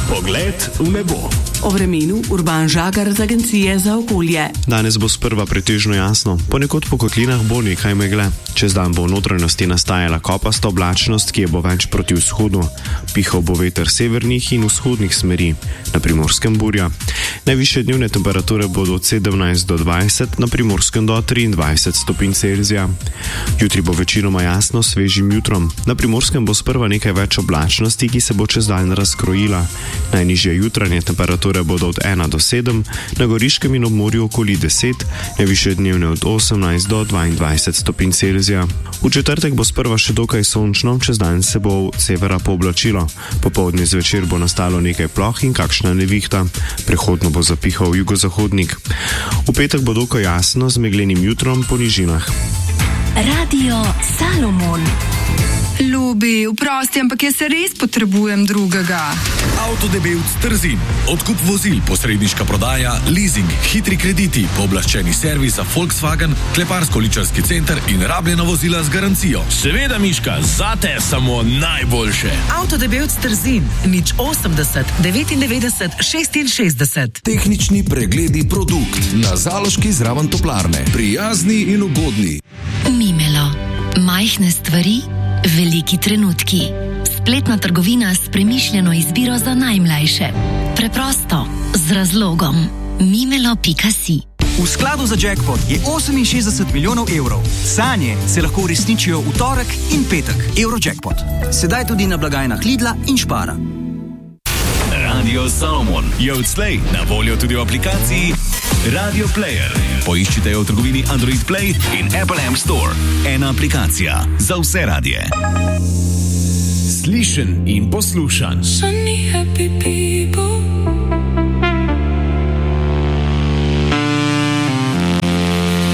Pogled v nebo. O vremenu Urban Žagar z Agencije za okolje. Danes bo sprva pretežno jasno, ponekod po kotlinah bo nekaj megle. Čez dan bo v notranjosti nastajala kopasta oblačnost, ki je bo več proti vzhodu. Pihal bo veter severnih in vzhodnih smeri, na Primorskem burja. Najvišje dnevne temperature bodo od 17 do 20, na Primorskem do 23 stopinj Celzija. Jutri bo večinoma jasno s svežim jutrom. Na Primorskem bo sprva nekaj več oblačnosti, ki se bo čez dan razkrojila. Najnižje jutranje temperature bodo od 1 do 7, na Goriškem in ob morju okoli 10, najvišje dnevne od 18 do 22 stopinj Celzija. V četrtek bo sprva še dokaj sončno, čez dan se bo od severa pooblačilo. Popoldne zvečer bo nastalo nekaj ploh in kakšna nevihta. Prehodno bo zapihal jugozahodnik. V petek bo dokaj jasno z meglenim jutrom po nižinah. Radio Salomon. Ljubi, vprosti, ampak jaz se res potrebujem drugega. Avtodebevc Trzin. Odkup vozil, posredniška prodaja, leasing, hitri krediti, pooblaščeni servis za Volkswagen, kleparsko-ličarski center in rabljena vozila z garancijo. Seveda, Miška, zate samo najboljše. Avtodebevc Trzin, 080 99 66. Tehnični pregledi produkt na Zaloški zraven toplarne. Prijazni in ugodni. Mimelo. Majhne stvari, veliki trenutki. Spletna trgovina s premišljeno izbiro za najmlajše. Preprosto, z razlogom. Mimelo.si. V skladu za jackpot je 68 milijonov evrov. Sanje se lahko uresničijo v torek in petek. Eurojackpot. Sedaj tudi na blagajnah Lidla in Špara. Radio Salomon je odslej na voljo tudi v aplikaciji Radio Player. Poiščite jo v trgovini Android Play in Apple App Store. Ena aplikacija za vse radije. Slišen in poslušan.